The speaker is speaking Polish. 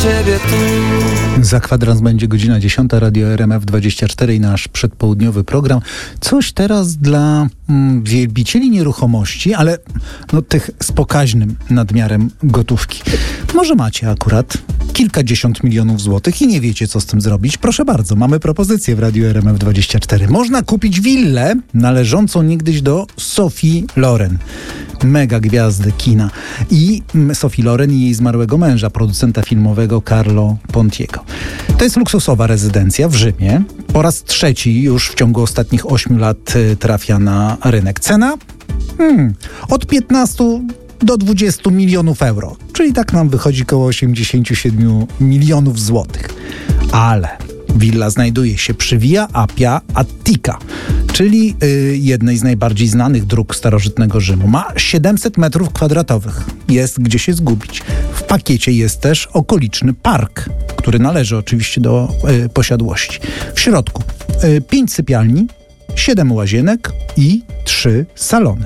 ciebie tu. Za kwadrans będzie godzina 10, Radio RMF24 i nasz przedpołudniowy program. Coś teraz dla wielbicieli nieruchomości, ale tych z pokaźnym nadmiarem gotówki. Może macie akurat kilkadziesiąt milionów złotych i nie wiecie, co z tym zrobić. Proszę bardzo, mamy propozycję w Radiu RMF24. Można kupić willę należącą niegdyś do Sophie Loren, mega gwiazdy kina, i Sophie Loren i jej zmarłego męża, producenta filmowego Carlo Pontiego. To jest luksusowa rezydencja w Rzymie. Po raz trzeci już w ciągu ostatnich 8 lat trafia na rynek. Cena? Od 15 do 20 milionów euro. Czyli tak nam wychodzi koło 87 milionów złotych. Ale willa znajduje się przy Via Appia Attica, czyli jednej z najbardziej znanych dróg starożytnego Rzymu. Ma 700 metrów kwadratowych. Jest gdzie się zgubić. W pakiecie jest też okoliczny park, który należy oczywiście do posiadłości. W środku 5 sypialni, 7 łazienek i 3 salony.